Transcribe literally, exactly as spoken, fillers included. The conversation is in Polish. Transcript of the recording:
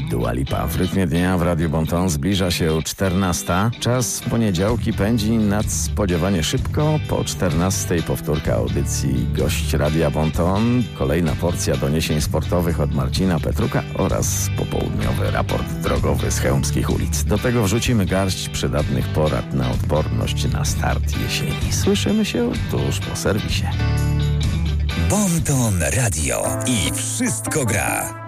Dua Lipa. W rytmie dnia w Radiu Bon Ton zbliża się czternasta. Czas w poniedziałki pędzi nadspodziewanie szybko. Po czternastej powtórka audycji Gość Radia Bon Ton. Kolejna porcja doniesień sportowych od Marcina Petruka oraz popołudniowy raport drogowy z chełmskich ulic. Do tego wrzucimy garść przydatnych porad na odporność na start jesieni. Słyszymy się tuż po serwisie. Bon Ton Radio i wszystko gra.